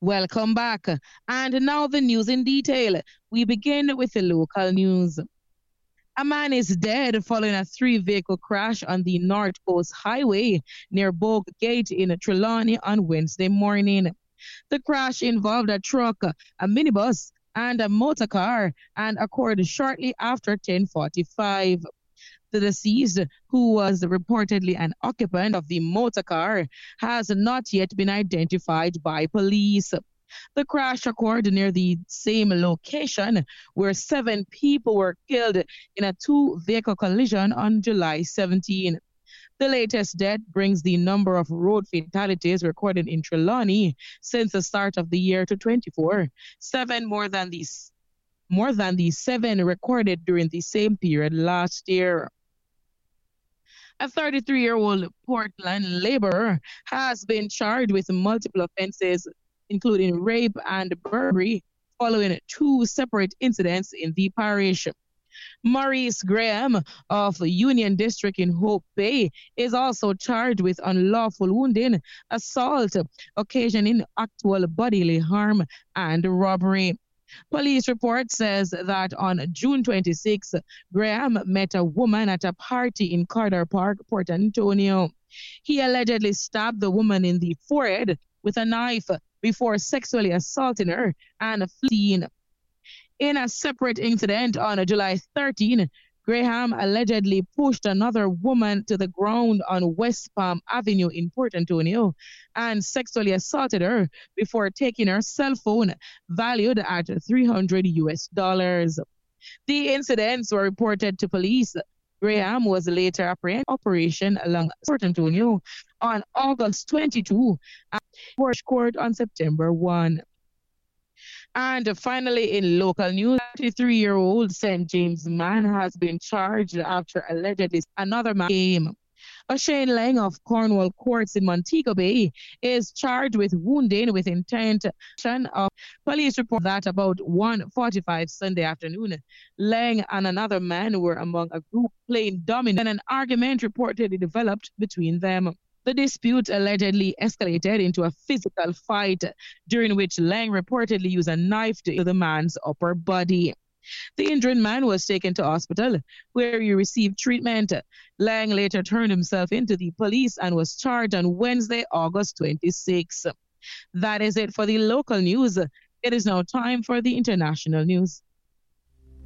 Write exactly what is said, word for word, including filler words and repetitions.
Welcome back. And now the news in detail. We begin with the local news. A man is dead following a three vehicle crash on the North Coast Highway near Bogue Gate in Trelawney on Wednesday morning. The crash involved a truck, a minibus, and a motor car and occurred shortly after ten forty-five. The deceased, who was reportedly an occupant of the motor car, has not yet been identified by police. The crash occurred near the same location where seven people were killed in a two-vehicle collision on July seventeenth. The latest death brings the number of road fatalities recorded in Trelawney since the start of the year to twenty-four, seven more than the, more than the seven recorded during the same period last year. A thirty-three-year-old Portland laborer has been charged with multiple offenses, including rape and burglary, following two separate incidents in the parish. Maurice Graham of Union District in Hope Bay is also charged with unlawful wounding, assault, occasioning actual bodily harm, and robbery. Police report says that on June twenty-sixth, Graham met a woman at a party in Carter Park, Port Antonio. He allegedly stabbed the woman in the forehead with a knife before sexually assaulting her and fleeing. In a separate incident on July thirteenth, Graham allegedly pushed another woman to the ground on West Palm Avenue in Port Antonio and sexually assaulted her before taking her cell phone, valued at three hundred U S dollars. The incidents were reported to police. Graham was later apprehended in operation along Port Antonio on August twenty-second and was court on September first. And finally, in local news, thirty-three-year-old Saint James man has been charged after allegedly another man came. Shane Lang of Cornwall Courts in Montego Bay is charged with wounding with intent. Of police report that about one forty-five Sunday afternoon, Lang and another man were among a group playing dominoes and an argument reportedly developed between them. The dispute allegedly escalated into a physical fight, during which Lang reportedly used a knife to the man's upper body. The injured man was taken to hospital, where he received treatment. Lang later turned himself into the police and was charged on Wednesday, August twenty-sixth. That is it for the local news. It is now time for the international news.